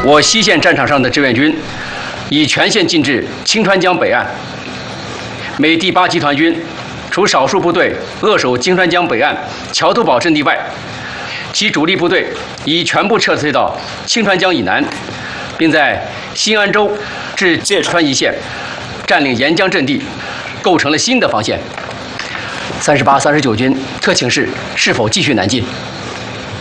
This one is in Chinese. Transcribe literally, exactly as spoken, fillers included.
我西线战场上的志愿军已全线进至清川江北岸。美第八集团军除少数部队扼守清川江北岸桥头堡阵地外，其主力部队已全部撤退到清川江以南，并在新安州至界川一线占领沿江阵地，构成了新的防线。三十八、三十九军特请示是否继续南进？